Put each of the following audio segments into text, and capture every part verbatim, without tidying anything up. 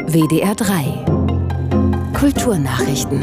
W D R drei Kulturnachrichten.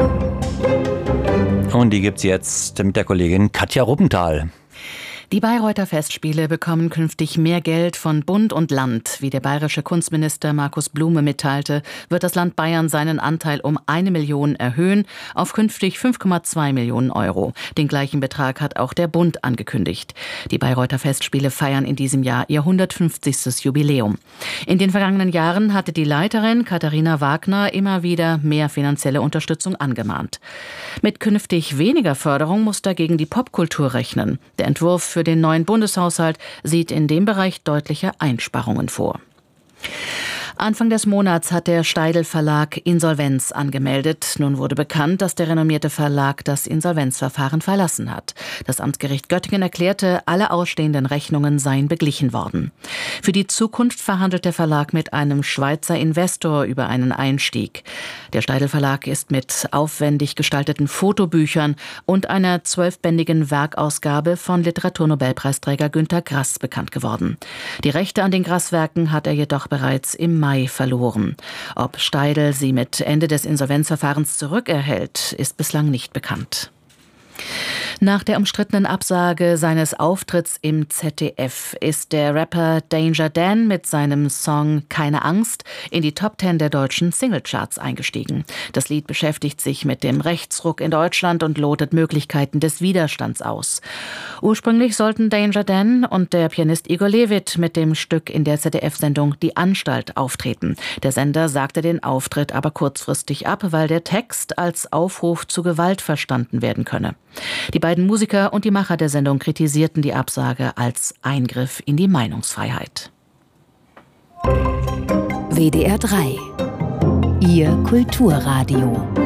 Und die gibt's jetzt mit der Kollegin Katja Ruppenthal. Die Bayreuther Festspiele bekommen künftig mehr Geld von Bund und Land. Wie der bayerische Kunstminister Markus Blume mitteilte, wird das Land Bayern seinen Anteil um eine Million erhöhen auf künftig fünf Komma zwei Millionen Euro. Den gleichen Betrag hat auch der Bund angekündigt. Die Bayreuther Festspiele feiern in diesem Jahr ihr hundertfünfzigstes Jubiläum. In den vergangenen Jahren hatte die Leiterin Katharina Wagner immer wieder mehr finanzielle Unterstützung angemahnt. Mit künftig weniger Förderung muss dagegen die Popkultur rechnen. Der Entwurf für den neuen Bundeshaushalt sieht in dem Bereich deutliche Einsparungen vor. Anfang des Monats hat der Steidl Verlag Insolvenz angemeldet. Nun wurde bekannt, dass der renommierte Verlag das Insolvenzverfahren verlassen hat. Das Amtsgericht Göttingen erklärte, alle ausstehenden Rechnungen seien beglichen worden. Für die Zukunft verhandelt der Verlag mit einem Schweizer Investor über einen Einstieg. Der Steidl Verlag ist mit aufwendig gestalteten Fotobüchern und einer zwölfbändigen Werkausgabe von Literaturnobelpreisträger Günter Grass bekannt geworden. Die Rechte an den Grass-Werken hat er jedoch bereits im Mai verloren. Ob Steidl sie mit Ende des Insolvenzverfahrens zurückerhält, ist bislang nicht bekannt. Nach der umstrittenen Absage seines Auftritts im Z D F ist der Rapper Danger Dan mit seinem Song Keine Angst in die Top Ten der deutschen Singlecharts eingestiegen. Das Lied beschäftigt sich mit dem Rechtsruck in Deutschland und lotet Möglichkeiten des Widerstands aus. Ursprünglich sollten Danger Dan und der Pianist Igor Levit mit dem Stück in der Z D F-Sendung Die Anstalt auftreten. Der Sender sagte den Auftritt aber kurzfristig ab, weil der Text als Aufruf zu Gewalt verstanden werden könne. Die beiden Musiker und die Macher der Sendung kritisierten die Absage als Eingriff in die Meinungsfreiheit. W D R drei Ihr Kulturradio.